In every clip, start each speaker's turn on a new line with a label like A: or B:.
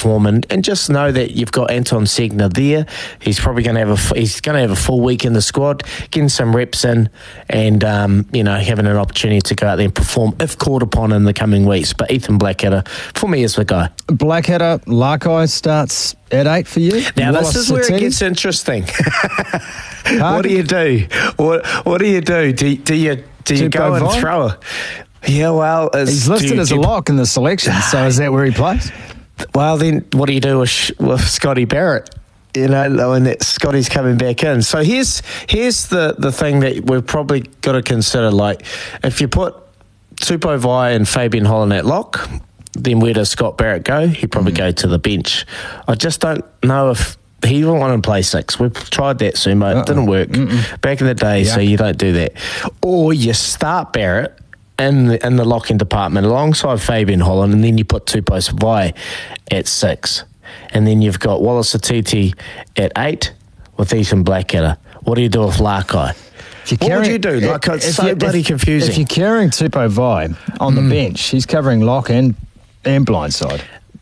A: perform, and just know that you've got Anton Segner there. He's probably going to have a full week in the squad, getting some reps in, and having an opportunity to go out there and perform if called upon in the coming weeks. But Ethan Blackadder, for me, is the guy.
B: Blackadder, Lakai starts at 8 for you.
A: Now this is where it gets interesting. What do you do? What do you do? Do you go and throw it? Yeah, well,
B: he's listed as a lock in the selection. So is that where he plays?
A: Well, then what do you do with Scotty Barrett? When that Scotty's coming back in. So here's the thing that we've probably got to consider. Like, if you put Tupou Vai and Fabian Holland at lock, then where does Scott Barrett go? He'd probably go to the bench. I just don't know if he will want to play 6. We've tried that, Sumo. It didn't work back in the day, so you don't do that. Or you start Barrett in the locking department alongside Fabian Holland, and then you put Tupou Vai at 6. And then you've got Wallace Atiti at 8 with Ethan Blackadder. What do you do with Lakai? What would you do? It's so bloody confusing.
B: If you're carrying Tupou Vai on the bench, he's covering lock and blindside.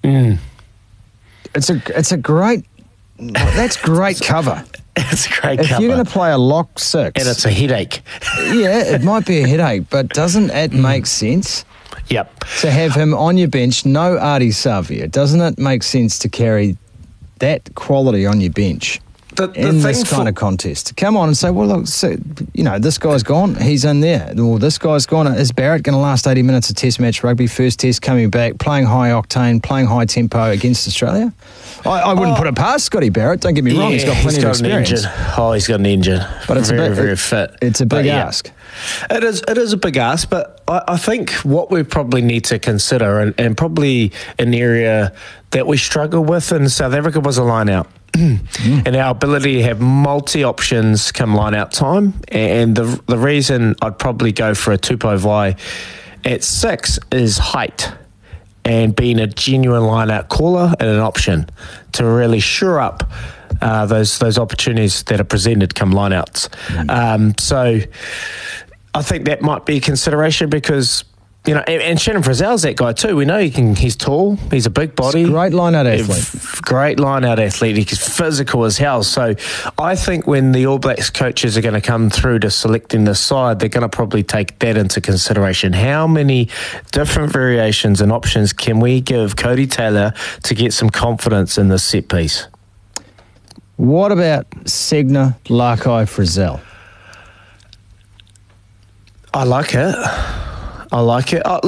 B: It's a great... That's great cover.
A: It's a great cover.
B: If you're going to play a lock 6...
A: And it's a headache.
B: Yeah, it might be a headache, but doesn't it make sense?
A: Yep.
B: To have him on your bench, no Ardie Savia. Doesn't it make sense to carry that quality on your bench in this kind of contest? Come on and say, well, look, this guy's gone, he's in there. Well, this guy's gone. Is Barrett going to last 80 minutes of Test match rugby, first Test, coming back, playing high octane, playing high tempo against Australia? I wouldn't put it past Scotty Barrett, don't get me wrong, he's got plenty of experience. He's got an engine. But it's very fit. It's a big ask.
A: It is a big ask, but I think what we probably need to consider, and probably an area that we struggle with in South Africa, was a line-out. And our ability to have multi-options come line-out time. And the reason I'd probably go for a Tupou Vai at 6 is height, and being a genuine line-out caller and an option to really shore up those opportunities that are presented come line-outs. So I think that might be a consideration because, and Shannon Frizzell's that guy too. We know he's tall, he's a big body.
B: Great line-out athlete.
A: Great line-out athlete. He's physical as hell. So I think when the All Blacks coaches are going to come through to selecting the side, they're going to probably take that into consideration. How many different variations and options can we give Cody Taylor to get some confidence in this set piece?
B: What about Segner, Lakai, Frizzell?
A: I like it. I love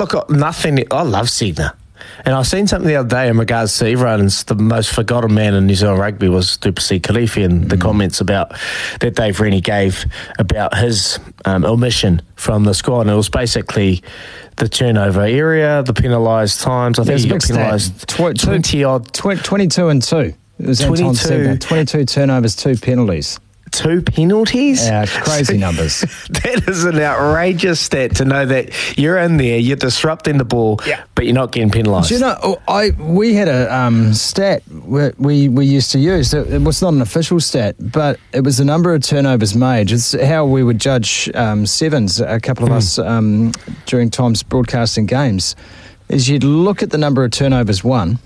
A: Segner. And I've seen something the other day in regards to everyone's the most forgotten man in New Zealand rugby was Duplessis Khalifi, and the comments about that Dave Rennie gave about his omission from the squad. And it was basically the turnover area, the penalised times. I think he got penalised 20-odd.
B: 22 and 2. It was 22 turnovers, 2 penalties.
A: 2 penalties?
B: Yeah, crazy numbers.
A: That is an outrageous stat to know that you're in there, you're disrupting the ball, but you're not getting penalised.
B: We had a stat we used to use. It was not an official stat, but it was the number of turnovers made. It's how we would judge sevens, a couple of us, during times broadcasting games, is you'd look at the number of turnovers won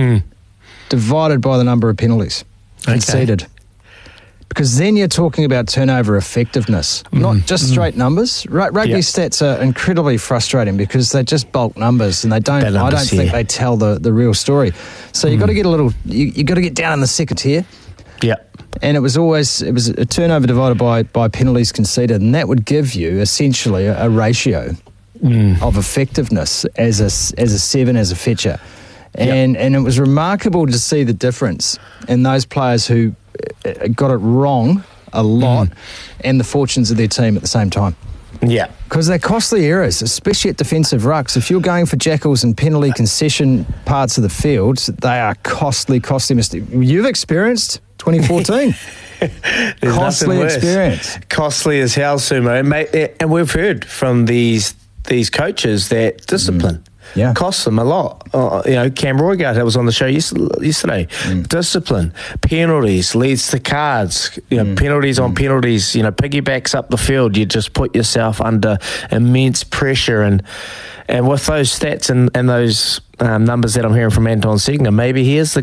B: divided by the number of penalties conceded. Because then you're talking about turnover effectiveness, not just straight numbers. Rugby stats are incredibly frustrating because they're just bulk numbers, and I don't think they tell the real story. So you've got to get you got to get down in the second tier.
A: Yeah.
B: And it was a turnover divided by penalties conceded, and that would give you essentially a ratio of effectiveness as a 7 as a fetcher. And it was remarkable to see the difference in those players who got it wrong a lot and the fortunes of their team at the same time.
A: Yeah.
B: Because they're costly errors, especially at defensive rucks. If you're going for jackals and penalty concession parts of the field, they are costly mistakes. You've experienced 2014. Costly experience.
A: Costly as hell, Sumo. And we've heard from these coaches that discipline costs them a lot. Cam Roygard, that was on the show yesterday. Discipline, penalties leads to cards. Penalties on penalties. Piggybacks up the field. You just put yourself under immense pressure, and with those stats and those numbers that I'm hearing from Anton Segner, maybe he is the